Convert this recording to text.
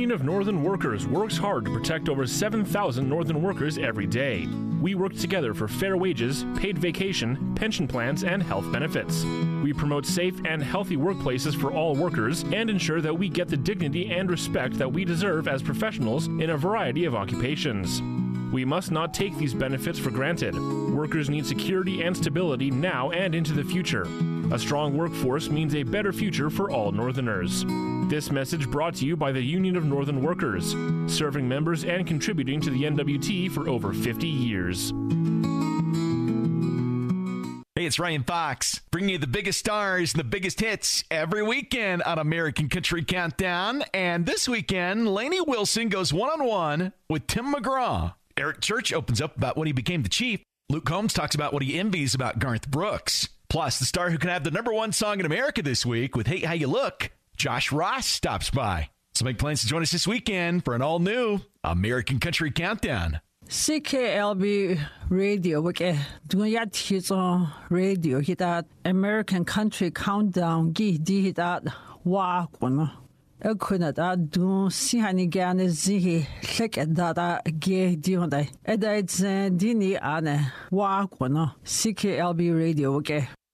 Union of Northern Workers works hard to protect over 7,000 Northern workers every day. We work together for fair wages, paid vacation, pension plans, and health benefits. We promote safe and healthy workplaces for all workers and ensure that we get the dignity and respect that we deserve as professionals in a variety of occupations. We must not take these benefits for granted. Workers need security and stability now and into the future. A strong workforce means a better future for all Northerners. This message brought to you by the Union of Northern Workers, serving members and contributing to the NWT for over 50 years. Hey, it's Ryan Fox, bringing you the biggest stars and the biggest hits every weekend on American Country Countdown. And this weekend, Lainey Wilson goes one-on-one with Tim McGraw. Eric Church opens up about when he became the Chief. Luke Combs talks about what he envies about Garth Brooks. Plus, the star who can have the #1 song in America this week with Hey How You Look, Josh Ross, stops by. So make plans to join us this weekend for an all-new American Country Countdown. CKLB Radio, wake dunya tizo radio hitat American Country Countdown gi di hitat wa kono. Ekuna da dun sihani gane zihi lek da ge di honda. Eda it's dini ane wa kono. CKLB Radio, wake.